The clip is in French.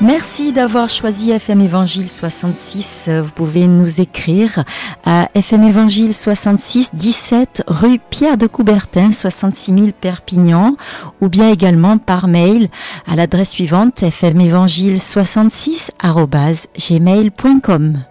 Merci d'avoir choisi FM Évangile 66. Vous pouvez nous écrire à FM Évangile 66, 17 rue Pierre de Coubertin, 66 000 Perpignan, ou bien également par mail à l'adresse suivante fmévangile66@gmail.com.